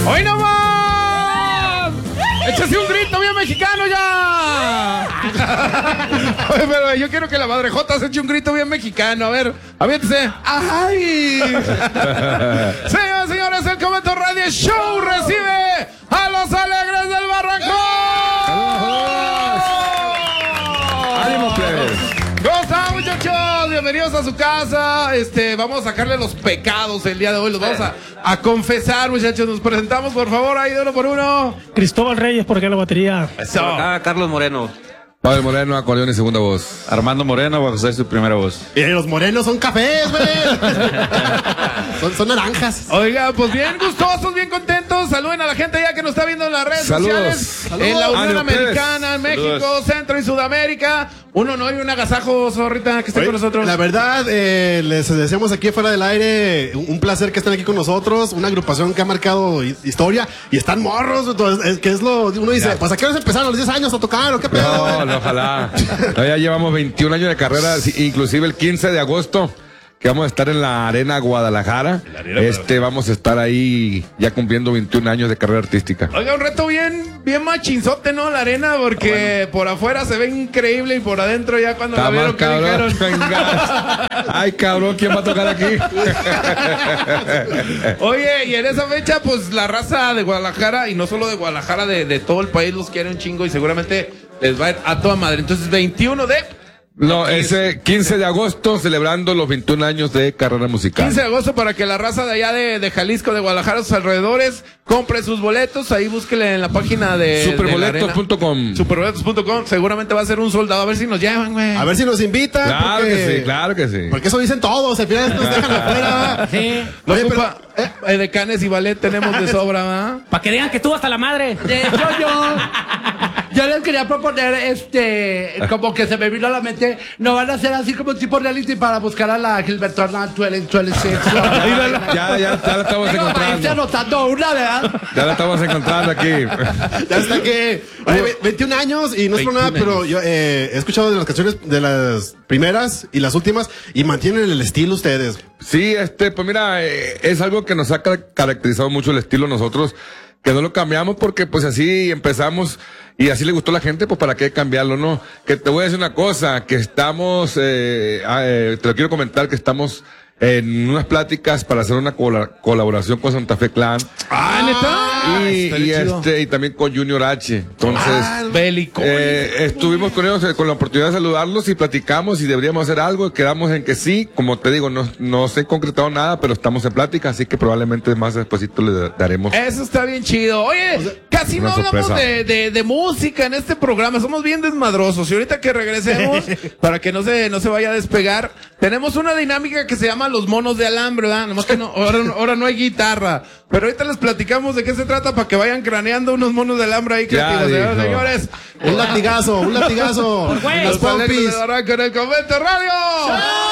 ¡Hoy no más! ¡Échase un grito bien mexicano ya! Oye, pero yo quiero que la madrejota se eche un grito bien mexicano. A ver, aviéntese. ¡Ay! Señoras y señores, el Convento Radio Show recibe a los Alegres del Barranco. ¡Ánimo, plebes! ¿Cómo están, muchachos? Bienvenidos a su casa. Vamos a sacarle los pecados el día de hoy. Los vamos a confesar, muchachos. Nos presentamos, por favor, ahí de uno por uno. Cristóbal Reyes, ¿por qué la batería? Eso. Carlos Moreno. Pablo Moreno, acordeón y segunda voz. Armando Moreno, bajo ser su primera voz. Y los morenos son cafés, güey. son naranjas. Oiga, pues bien gustosos, bien contentos. Saluden a la gente ya que nos está viendo en las redes sociales. En la Unión Ánimo, Americana, en México, Saludos. Centro y Sudamérica. Un honor y un agasajo, zorrita, que estén con nosotros. La verdad, les deseamos aquí fuera del aire un placer que estén aquí con nosotros. Una agrupación que ha marcado historia y están morros. Entonces, que es lo uno dice, pues a qué horas empezaron, a los 10 años a tocar o qué pedo. No, ojalá. No, ya llevamos 21 años de carrera, sí, inclusive el 15 de agosto, que vamos a estar en la Arena Guadalajara. Vamos a estar ahí ya cumpliendo 21 años de carrera artística. Oiga, un reto bien machinzote, ¿no? La arena, porque por afuera se ve increíble y por adentro ya cuando la vieron, ¿qué cabrón. dijeron? Venga. Ay, cabrón, ¿quién va a tocar aquí? Oye, y en esa fecha, pues la raza de Guadalajara, y no solo de Guadalajara, de todo el país los quiere un chingo y seguramente les va a ir a toda madre. Entonces, 21 de... No, ese 15 de agosto celebrando los 21 años de carrera musical. 15 de agosto para que la raza de allá de Jalisco, de Guadalajara, sus alrededores, compre sus boletos. Ahí búsquele en la página de Superboletos.com. Superboletos.com. Seguramente va a ser un soldado. A ver si nos llevan, güey. A ver si nos invitan. Claro que sí, claro que sí. Porque eso dicen todos, al final nos dejan afuera. Sí. Oye, Oye, pero, de canes y ballet tenemos de sobra, ¿va? Para que digan que tú hasta la madre. De hecho, yo les quería proponer, como que se me vino a la mente, no van a ser así como tipo reality para buscar a la Gilbertona 26. Ya la estamos Digo, para irse encontrando. anotando una, ¿verdad? Ya la estamos encontrando aquí. Ya está que. Oye, 21 años y no es por nada, 21 pero yo he escuchado de las canciones de las primeras y las últimas y mantienen el estilo ustedes. Sí, pues mira, es algo que nos ha caracterizado mucho el estilo nosotros, que no lo cambiamos porque pues así empezamos y así le gustó a la gente, pues para qué cambiarlo, ¿no? Que te voy a decir una cosa, que estamos, te lo quiero comentar, que estamos en unas pláticas para hacer una colaboración con Santa Fe Clan. Ah, ¿neta? Y también con Junior H. Entonces, Bélico. estuvimos con ellos con la oportunidad de saludarlos y platicamos y deberíamos hacer algo. Quedamos en que sí, como te digo, no se ha concretado nada, pero estamos en plática, así que probablemente más despuesito le daremos. Eso está bien chido. Oye, casi no una hablamos sorpresa. de música en este programa. Somos bien desmadrosos. Y ahorita que regresemos, para que no se vaya a despegar, tenemos una dinámica que se llama los monos de alambre, ¿verdad? Nomás que ahora no hay guitarra. Pero ahorita les platicamos de qué se trata para que vayan craneando unos monos de alambre ahí Ya creativos. dijo. Señores, Un latigazo. güey. Las los Alegres pompis. del Barranco en el Convento Radio.